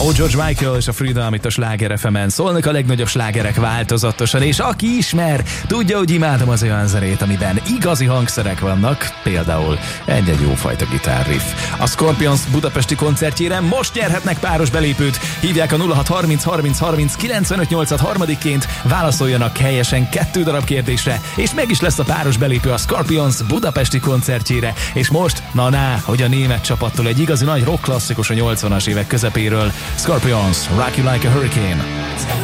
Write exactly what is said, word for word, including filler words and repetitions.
Ó, George Michael és a Freedom itt a Sláger ef emen. Szólnak a legnagyobb slágerek változatosan, és aki ismer, tudja, hogy imádom az olyan zenét, amiben igazi hangszerek vannak, például egy-egy jófajta gitárriff. A Scorpions budapesti koncertjére most nyerhetnek páros belépőt. Hívják a nulla hat harminc harminc harminc kilencvenöt nyolcat harmadikként, válaszoljanak helyesen kettő darab kérdésre, és meg is lesz a páros belépő a Scorpions budapesti koncertjére. És most, na ná, hogy a német csapattól egy igazi nagy rock klasszikus a nyolcvanas évek közepéről. Scorpions, Rock You Like a Hurricane.